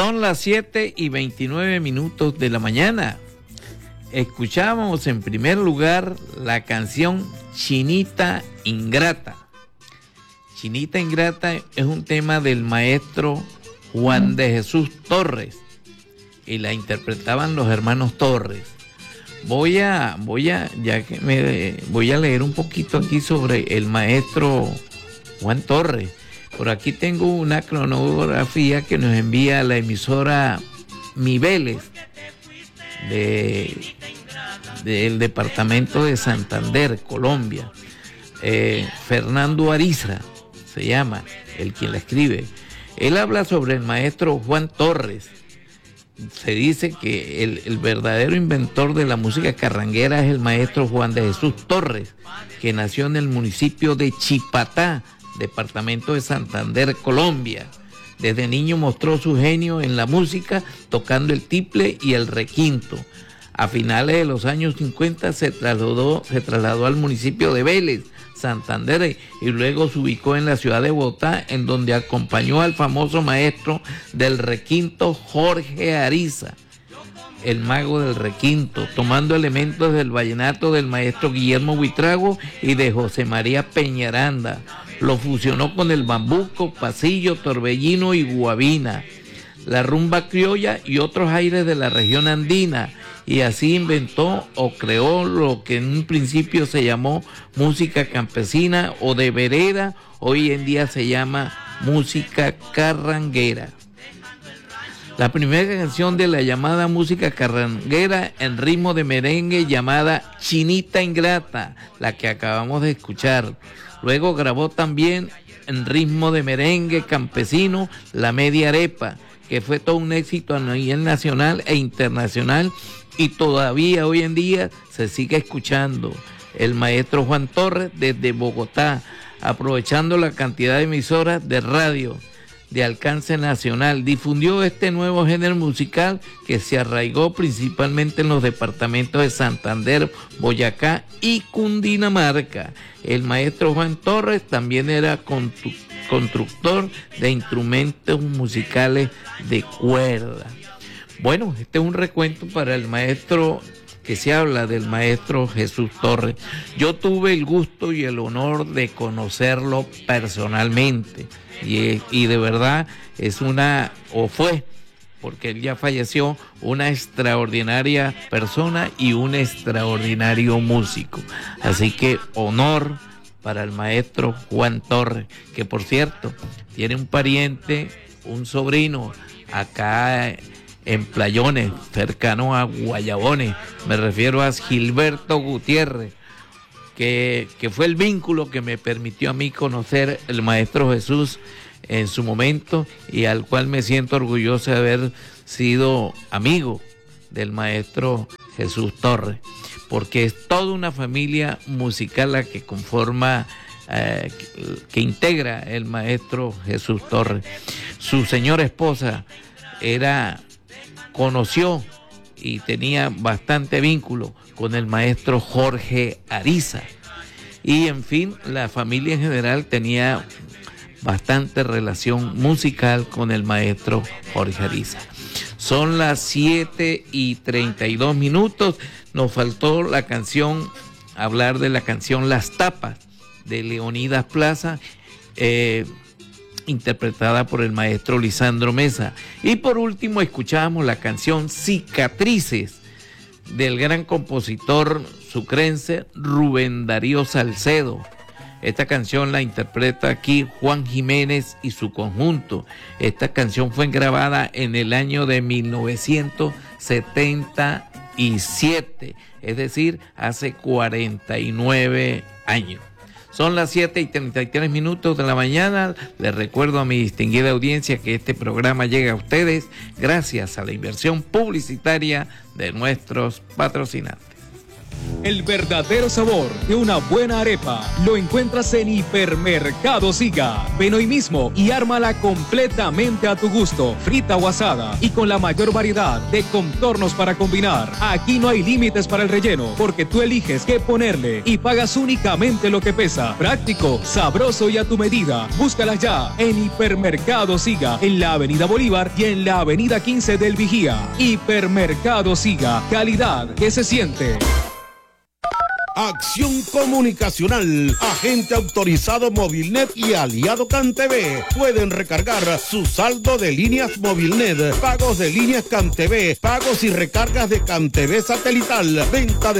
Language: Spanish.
Son las 7:29 de la mañana. Escuchábamos en primer lugar la canción Chinita Ingrata. Chinita Ingrata es un tema del maestro Juan de Jesús Torres y la interpretaban los hermanos Torres. Voy a leer un poquito aquí sobre el maestro Juan Torres. Por aquí tengo una cronografía que nos envía la emisora Miveles del departamento de Santander, Colombia. Fernando Ariza se llama, el quien la escribe. Él habla sobre el maestro Juan Torres. Se dice que el verdadero inventor de la música carranguera es el maestro Juan de Jesús Torres, que nació en el municipio de Chipatá, departamento de Santander, Colombia. Desde niño mostró su genio en la música, tocando el tiple y el requinto. A finales de los años 50 se trasladó al municipio de Vélez, Santander, y luego se ubicó en la ciudad de Bogotá, en donde acompañó al famoso maestro del requinto Jorge Ariza, el mago del requinto, tomando elementos del vallenato del maestro Guillermo Buitrago y de José María Peñaranda. Lo fusionó con el bambuco, pasillo, torbellino y guabina, la rumba criolla y otros aires de la región andina, y así inventó o creó lo que en un principio se llamó música campesina o de vereda, hoy en día se llama música carranguera. La primera canción de la llamada música carranguera en ritmo de merengue llamada Chinita Ingrata, la que acabamos de escuchar. Luego grabó también en ritmo de merengue campesino La Media Arepa, que fue todo un éxito a nivel nacional e internacional y todavía hoy en día se sigue escuchando. El maestro Juan Torres desde Bogotá, aprovechando la cantidad de emisoras de radio de alcance nacional, difundió este nuevo género musical que se arraigó principalmente en los departamentos de Santander, Boyacá y Cundinamarca. El maestro Juan Torres también era constructor de instrumentos musicales de cuerda. Bueno, este es un recuento para el maestro que se habla del maestro Jesús Torres. Yo tuve el gusto y el honor de conocerlo personalmente y de verdad fue, porque él ya falleció, una extraordinaria persona y un extraordinario músico. Así que honor para el maestro Juan Torres, que por cierto tiene un pariente, un sobrino acá en Playones, cercano a Guayabones. Me refiero a Gilberto Gutiérrez, que fue el vínculo que me permitió a mí conocer el maestro Jesús en su momento y al cual me siento orgulloso de haber sido amigo del maestro Jesús Torres, porque es toda una familia musical la que conforma, que integra el maestro Jesús Torres. Su señora esposa conoció y tenía bastante vínculo con el maestro Jorge Ariza, y en fin, la familia en general tenía bastante relación musical con el maestro Jorge Ariza. Son las 7:32. Nos faltó la canción, hablar de la canción Las Tapas de Leonidas Plaza, interpretada por el maestro Lisandro Mesa. Y por último escuchábamos la canción Cicatrices del gran compositor sucrense Rubén Darío Salcedo. Esta canción la interpreta aquí Juan Jiménez y su conjunto. Esta canción fue grabada en el año de 1977, es decir, hace 49 años. Son las 7:33 de la mañana. Les recuerdo a mi distinguida audiencia que este programa llega a ustedes gracias a la inversión publicitaria de nuestros patrocinantes. El verdadero sabor de una buena arepa lo encuentras en Hipermercado Siga. Ven hoy mismo y ármala completamente a tu gusto, frita o asada, y con la mayor variedad de contornos para combinar. Aquí no hay límites para el relleno, porque tú eliges qué ponerle y pagas únicamente lo que pesa. Práctico, sabroso y a tu medida. Búscala ya en Hipermercado Siga, en la Avenida Bolívar y en la Avenida 15 del Vigía. Hipermercado Siga, calidad que se siente. Acción Comunicacional, agente autorizado Movilnet y aliado CanTV. Pueden recargar su saldo de líneas Movilnet, pagos de líneas CanTV, pagos y recargas de CanTV satelital, venta de